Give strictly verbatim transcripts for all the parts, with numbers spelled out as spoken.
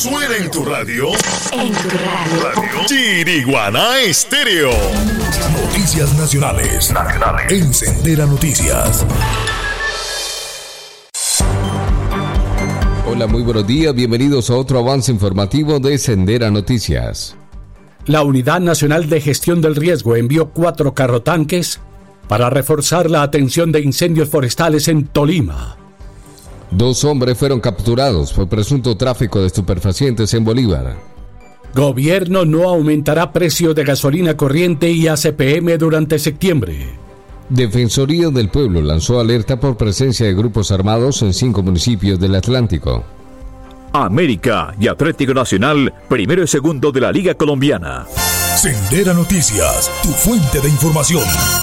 suena en tu radio. En tu radio. Chiriguaná Estéreo. Noticias nacionales. Nacionales. En Sendera Noticias. Hola, muy buenos días. Bienvenidos a otro avance informativo de Sendera Noticias. La Unidad Nacional de Gestión del Riesgo envió cuatro carrotanques para reforzar la atención de incendios forestales en Tolima. Dos hombres fueron capturados por presunto tráfico de estupefacientes en Bolívar. Gobierno no aumentará precios de gasolina corriente y A C P M durante septiembre. Defensoría del Pueblo lanzó alerta por presencia de grupos armados en cinco municipios del Atlántico. América y Atlético Nacional, primero y segundo de la Liga Colombiana. Sendera Noticias, tu fuente de información.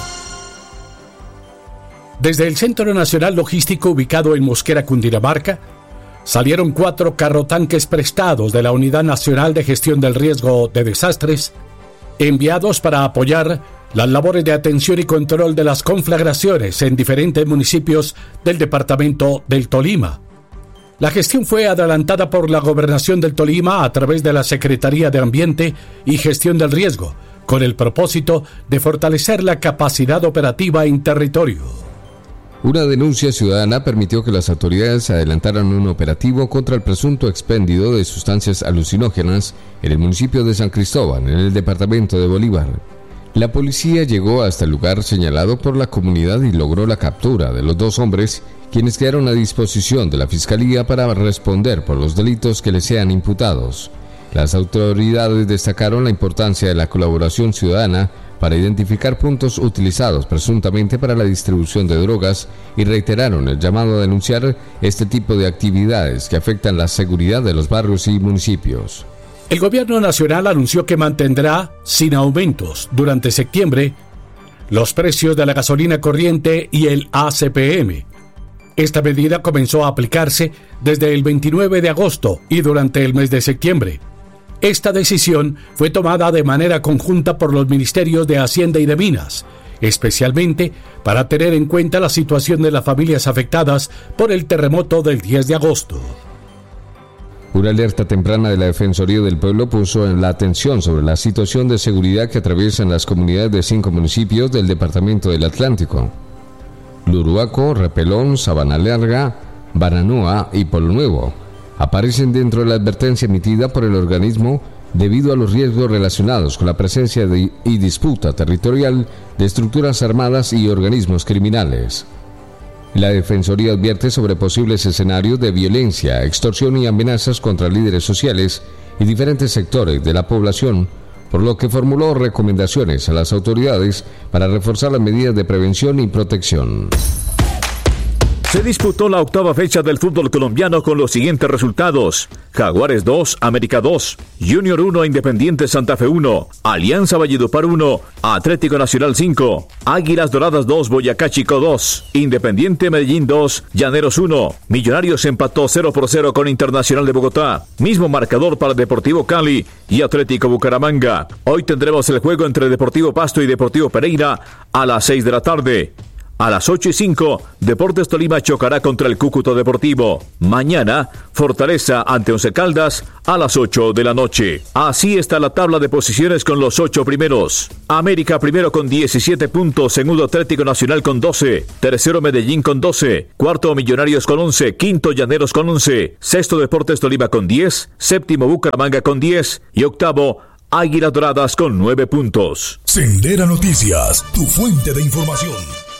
Desde el Centro Nacional Logístico ubicado en Mosquera, Cundinamarca, salieron cuatro carrotanques prestados de la Unidad Nacional de Gestión del Riesgo de Desastres, enviados para apoyar las labores de atención y control de las conflagraciones en diferentes municipios del departamento del Tolima. La gestión fue adelantada por la Gobernación del Tolima a través de la Secretaría de Ambiente y Gestión del Riesgo, con el propósito de fortalecer la capacidad operativa en territorio. Una denuncia ciudadana permitió que las autoridades adelantaran un operativo contra el presunto expendio de sustancias alucinógenas en el municipio de San Cristóbal, en el departamento de Bolívar. La policía llegó hasta el lugar señalado por la comunidad y logró la captura de los dos hombres, quienes quedaron a disposición de la Fiscalía para responder por los delitos que les sean imputados. Las autoridades destacaron la importancia de la colaboración ciudadana para identificar puntos utilizados presuntamente para la distribución de drogas y reiteraron el llamado a denunciar este tipo de actividades que afectan la seguridad de los barrios y municipios. El gobierno nacional anunció que mantendrá, sin aumentos, durante septiembre, los precios de la gasolina corriente y el A C P M. Esta medida comenzó a aplicarse desde el veintinueve de agosto y durante el mes de septiembre. Esta decisión fue tomada de manera conjunta por los ministerios de Hacienda y de Minas, especialmente para tener en cuenta la situación de las familias afectadas por el terremoto del diez de agosto. Una alerta temprana de la Defensoría del Pueblo puso en la atención sobre la situación de seguridad que atraviesan las comunidades de cinco municipios del departamento del Atlántico: Luruaco, Repelón, Sabana Larga, Bananúa y Polo Nuevo. Aparecen dentro de la advertencia emitida por el organismo debido a los riesgos relacionados con la presencia de, y disputa territorial de estructuras armadas y organismos criminales. La Defensoría advierte sobre posibles escenarios de violencia, extorsión y amenazas contra líderes sociales y diferentes sectores de la población, por lo que formuló recomendaciones a las autoridades para reforzar las medidas de prevención y protección. Se disputó la octava fecha del fútbol colombiano con los siguientes resultados: Jaguares dos, América dos, Junior uno, Independiente Santa Fe uno, Alianza Valledupar uno, Atlético Nacional cinco, Águilas Doradas dos, Boyacá Chico dos, Independiente Medellín dos, Llaneros uno, Millonarios empató cero por cero con Internacional de Bogotá, mismo marcador para Deportivo Cali y Atlético Bucaramanga. Hoy tendremos el juego entre Deportivo Pasto y Deportivo Pereira a las seis de la tarde. A las ocho y cinco, Deportes Tolima chocará contra el Cúcuta Deportivo. Mañana, Fortaleza ante Once Caldas a las ocho de la noche. Así está la tabla de posiciones con los ocho primeros. América primero con diecisiete puntos, segundo Atlético Nacional con doce, tercero Medellín con doce, cuarto Millonarios con once, quinto Llaneros con once, sexto Deportes Tolima con diez, séptimo Bucaramanga con diez y octavo Águilas Doradas con nueve puntos. Sendera Noticias, tu fuente de información.